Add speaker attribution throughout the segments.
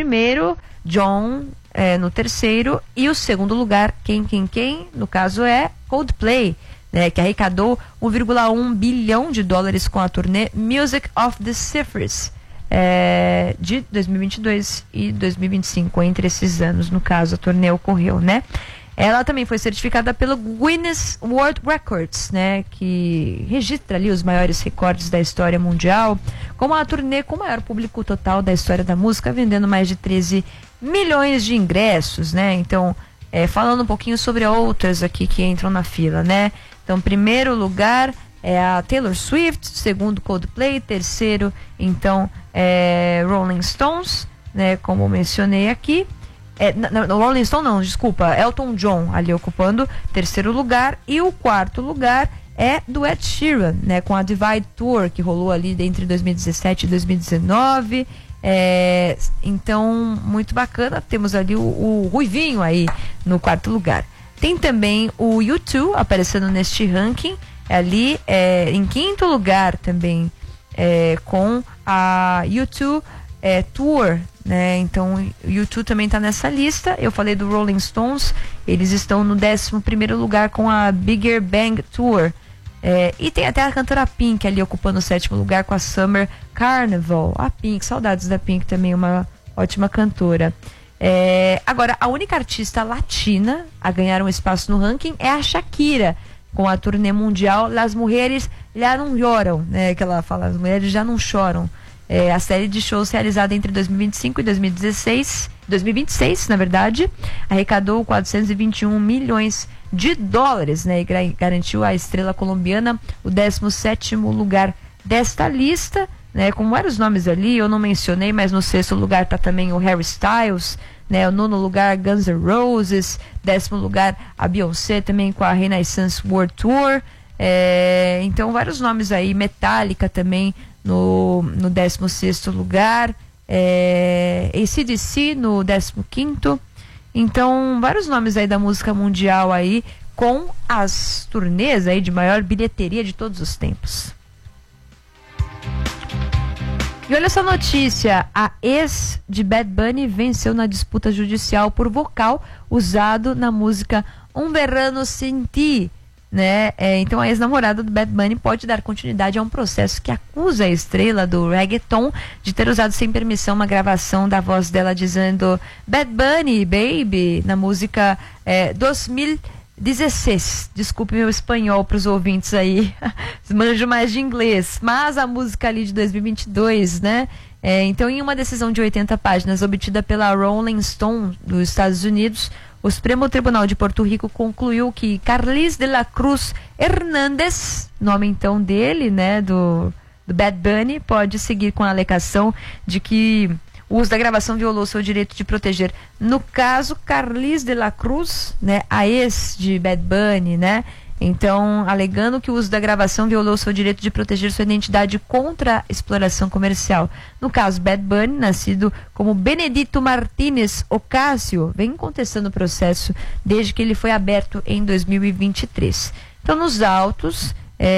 Speaker 1: primeiro, John no terceiro, e o segundo lugar, quem? No caso é Coldplay, né, que arrecadou 1,1 bilhão de dólares com a turnê Music of the Spheres, de 2022 e 2025, entre esses anos, no caso, a turnê ocorreu, né? Ela também foi certificada pelo Guinness World Records, né, que registra ali os maiores recordes da história mundial, como a turnê com o maior público total da história da música, vendendo mais de 13 milhões de ingressos, né? Então, falando um pouquinho sobre outras aqui que entram na fila, né? Então, primeiro lugar é a Taylor Swift, segundo Coldplay, terceiro, então, Rolling Stones, né, como mencionei aqui. Rolling Stone não, desculpa, Elton John ali ocupando terceiro lugar, e o quarto lugar é do Ed Sheeran, né, com a Divide Tour, que rolou ali entre 2017 e 2019. Então, muito bacana. Temos ali o Ruivinho aí no quarto lugar. Tem também o U2 aparecendo neste ranking, ali em quinto lugar também, com a U2 Tour, né? Então o U2 também está nessa lista. Eu falei do Rolling Stones, eles estão no 11º lugar com a Bigger Bang Tour, e tem até a cantora Pink ali ocupando o 7º lugar com a Summer Carnival. A Pink, saudades da Pink, também uma ótima cantora. Agora, a única artista latina a ganhar um espaço no ranking é a Shakira, com a turnê mundial Las Mujeres Já Não Lloram, né? Que ela fala, as mulheres já não choram. A série de shows realizada entre 2025 e 2026, na verdade, arrecadou 421 milhões de dólares, né, e garantiu à estrela colombiana o 17º lugar desta lista, né, com vários nomes ali, eu não mencionei, mas no sexto lugar está também o Harry Styles, né, o nono lugar Guns N' Roses, 10º lugar a Beyoncé também com a Renaissance World Tour, então vários nomes aí, Metallica também no 16º lugar, AC/DC no 15º. Então, vários nomes aí da música mundial aí, com as turnês aí de maior bilheteria de todos os tempos. E olha essa notícia, a ex de Bad Bunny venceu na disputa judicial por vocal usado na música Um Verano Sin Ti, né? Então a ex-namorada do Bad Bunny pode dar continuidade a um processo que acusa a estrela do reggaeton de ter usado sem permissão uma gravação da voz dela dizendo Bad Bunny, baby, na música 2016. Desculpe meu espanhol para os ouvintes aí, manjo mais de inglês, mas a música ali de 2022, né? Então, em uma decisão de 80 páginas obtida pela Rolling Stone dos Estados Unidos, o Supremo Tribunal de Porto Rico concluiu que Carlis de la Cruz Hernández, nome então dele, né, do Bad Bunny, pode seguir com a alegação de que o uso da gravação violou seu direito de proteger. No caso, Carlis de la Cruz, né, a ex de Bad Bunny, né, então, alegando que o uso da gravação violou seu direito de proteger sua identidade contra a exploração comercial. No caso, Bad Bunny, nascido como Benedito Martínez Ocasio, vem contestando o processo desde que ele foi aberto em 2023. Então, nos autos,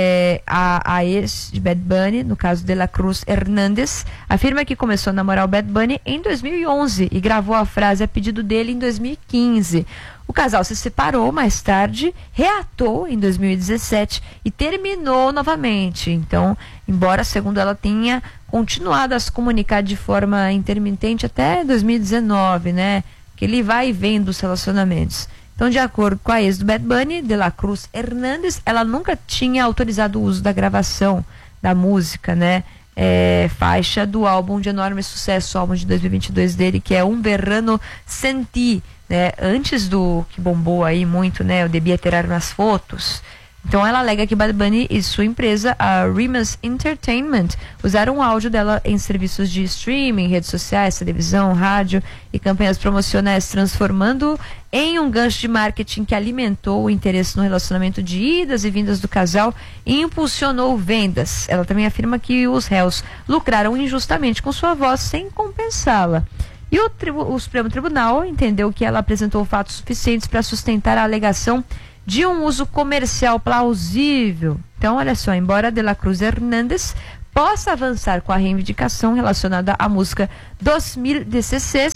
Speaker 1: a ex de Bad Bunny, no caso de la Cruz Hernández, afirma que começou a namorar o Bad Bunny em 2011 e gravou a frase a pedido dele em 2015. O casal se separou mais tarde, reatou em 2017 e terminou novamente. Então, embora, segundo ela, tenha continuado a se comunicar de forma intermitente até 2019, né? Que ele vai e vem dos relacionamentos. Então, de acordo com a ex do Bad Bunny, de la Cruz Hernández, ela nunca tinha autorizado o uso da gravação da música, né? Faixa do álbum de enorme sucesso, o álbum de 2022 dele, que é Um Verano Sin Ti, né? Antes do que bombou aí muito, né? Eu devia tirar umas fotos. Então ela alega que Bad Bunny e sua empresa, a Rimas Entertainment, usaram o áudio dela em serviços de streaming, redes sociais, televisão, rádio e campanhas promocionais, transformando em um gancho de marketing que alimentou o interesse no relacionamento de idas e vindas do casal e impulsionou vendas. Ela também afirma que os réus lucraram injustamente com sua voz sem compensá-la. E o Supremo Tribunal entendeu que ela apresentou fatos suficientes para sustentar a alegação de um uso comercial plausível. Então, olha só, embora de la Cruz Hernández possa avançar com a reivindicação relacionada à música 2016,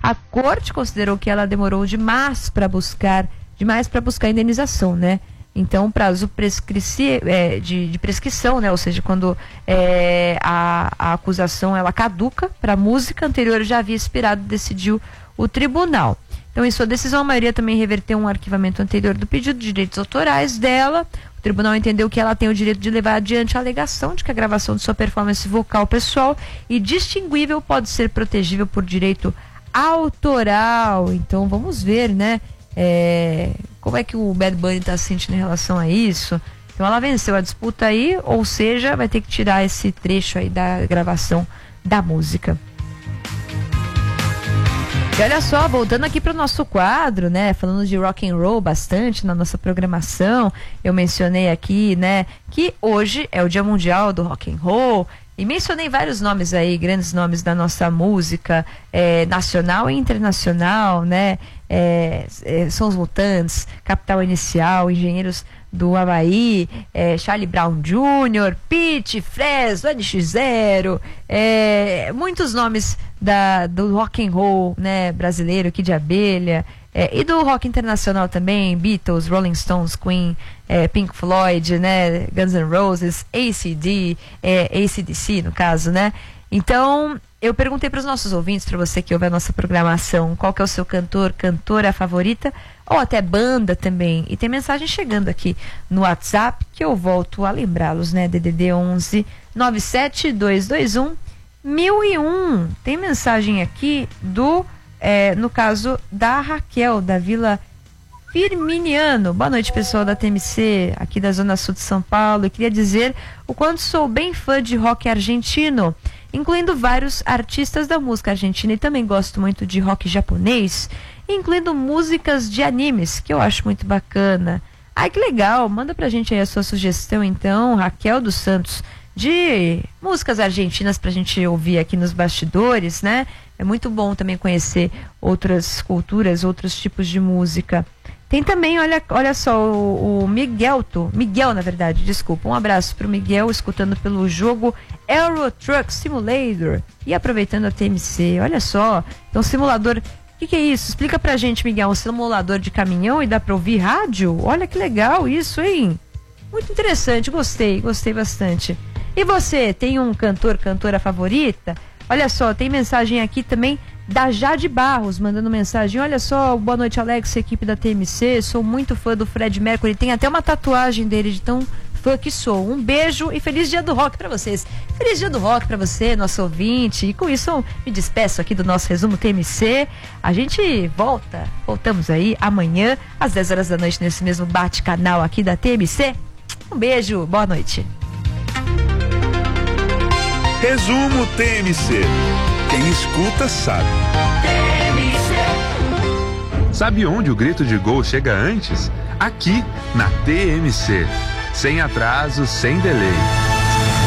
Speaker 1: A corte considerou que ela demorou demais para buscar indenização, né? Então, o prazo de prescrição, né? Ou seja, quando a acusação ela caduca para a música anterior já havia expirado, decidiu o tribunal. Então, em sua decisão, a maioria também reverteu um arquivamento anterior do pedido de direitos autorais dela. O tribunal entendeu que ela tem o direito de levar adiante a alegação de que a gravação de sua performance vocal pessoal e distinguível pode ser protegível por direito autoral. Então, vamos ver, né? Como é que o Bad Bunny está se sentindo em relação a isso. Então ela venceu a disputa aí, ou seja, vai ter que tirar esse trecho aí da gravação da música. E olha só, voltando aqui para o nosso quadro, né, falando de rock and roll bastante na nossa programação, eu mencionei aqui, né, que hoje é o Dia Mundial do Rock and Roll, e mencionei vários nomes aí, grandes nomes da nossa música nacional e internacional, né, são os Mutantes, Capital Inicial, Engenheiros do Havaí, Charlie Brown Jr., Pitty, Fresno, NX0, muitos nomes do rock and roll, né, brasileiro, Kid de Abelha, e do rock internacional também, Beatles, Rolling Stones, Queen, Pink Floyd, né, Guns N' Roses, AC/DC no caso, né? Então, eu perguntei para os nossos ouvintes, para você que ouve a nossa programação, qual que é o seu cantor, cantora favorita, ou até banda também. E tem mensagem chegando aqui no WhatsApp, que eu volto a lembrá-los, né? DDD 11 97221 1001. Tem mensagem aqui no caso da Raquel, da Vila Firminiano. Boa noite, pessoal da TMC, aqui da Zona Sul de São Paulo. Eu queria dizer o quanto sou bem fã de rock argentino, incluindo vários artistas da música argentina, e também gosto muito de rock japonês, incluindo músicas de animes, que eu acho muito bacana. Ai, que legal, manda pra gente aí a sua sugestão então, Raquel dos Santos, de músicas argentinas pra gente ouvir aqui nos bastidores, né? É muito bom também conhecer outras culturas, outros tipos de música. Tem também, olha só, o Miguel, na verdade, desculpa. Um abraço pro Miguel, escutando pelo jogo Euro Truck Simulator e aproveitando a TMC. Olha só, então simulador, o que é isso? Explica pra gente, Miguel, um simulador de caminhão e dá pra ouvir rádio? Olha que legal isso, hein? Muito interessante, gostei bastante. E você, tem um cantora favorita? Olha só, tem mensagem aqui também da Jade Barros, mandando mensagem. Olha só, boa noite, Alex, equipe da TMC. Sou muito fã do Fred Mercury. Tem até uma tatuagem dele, de tão fã que sou. Um beijo e feliz dia do rock pra vocês. Feliz dia do rock pra você, nosso ouvinte. E com isso eu me despeço aqui do nosso resumo TMC. A gente voltamos aí amanhã às 10 horas da noite nesse mesmo bate-canal aqui da TMC. Um beijo, boa noite.
Speaker 2: Resumo TMC. Quem escuta sabe. Sabe onde o grito de gol chega antes? Aqui, na TMC. Sem atraso, sem delay.